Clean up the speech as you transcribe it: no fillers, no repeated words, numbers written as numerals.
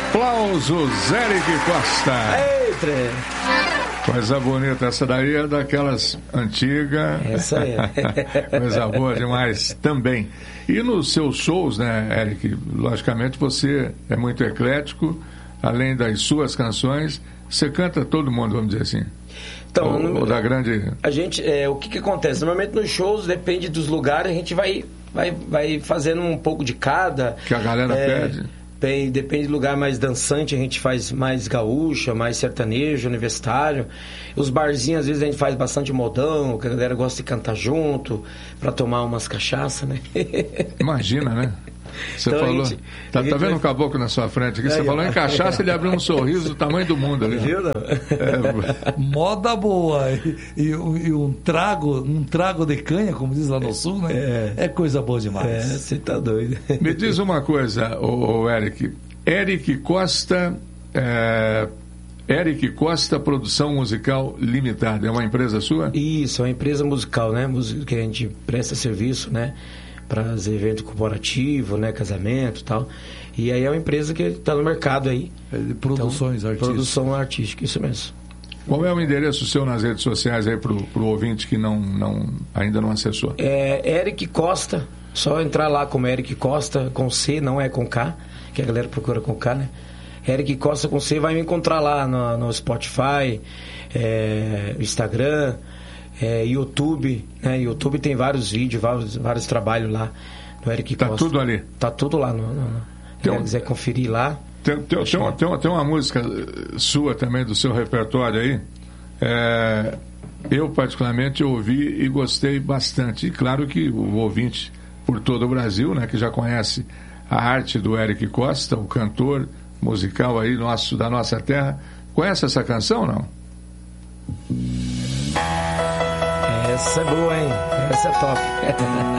Aplausos, Eric Costa. Eita! Coisa bonita, essa daí é daquelas antigas. Essa aí. Coisa boa demais também. E nos seus shows, né, Eric, logicamente você é muito eclético, além das suas canções, você canta todo mundo, vamos dizer assim. Então, ou da grande... A gente, o que acontece? Normalmente nos shows, depende dos lugares, a gente vai fazendo um pouco de cada. Que a galera pede. Depende do lugar mais dançante, a gente faz mais gaúcha, mais sertanejo, universitário. Os barzinhos, às vezes, a gente faz bastante modão, que a galera gosta de cantar junto, pra tomar umas cachaça, né? Imagina, né? Você então, falou... Tá vendo um caboclo na sua frente aqui? Você falou em cachaça, ele abriu um sorriso do tamanho do mundo ali. Viu, não? Moda boa. E um trago de canha, como diz lá no sul, né? É coisa boa demais. Você tá doido. Me diz uma coisa, ô Eric. Eric Costa Produção Musical Limitada. É uma empresa sua? Isso, é uma empresa musical, né? Que a gente presta serviço, né? Para eventos corporativos, né? Casamento e tal. E aí é uma empresa que está no mercado aí. De produções artísticas. Produção artística, isso mesmo. Qual é o endereço seu nas redes sociais aí pro ouvinte que ainda não acessou? Eric Costa. Só entrar lá como Eric Costa, com C, não é com K, que a galera procura com K, né? Eric Costa com C, vai me encontrar lá no Spotify, Instagram, YouTube, né? YouTube tem vários vídeos, vários trabalhos lá do Eric Costa. Tá tudo ali? Tá tudo lá. Se quiser conferir lá. Tem uma música sua também do seu repertório aí. Eu particularmente ouvi e gostei bastante. E claro que o ouvinte por todo o Brasil, né, que já conhece a arte do Eric Costa, o cantor musical aí da nossa terra, conhece essa canção, não? Essa é boa, hein? Essa é top.